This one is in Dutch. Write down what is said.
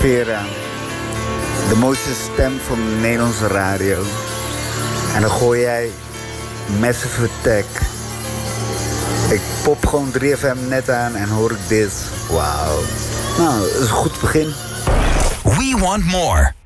Vera, de mooiste stem van de Nederlandse radio. En dan gooi jij Massive Attack. Ik pop gewoon 3FM net aan en hoor ik dit. Wauw. Nou, dat is een goed begin. We want more.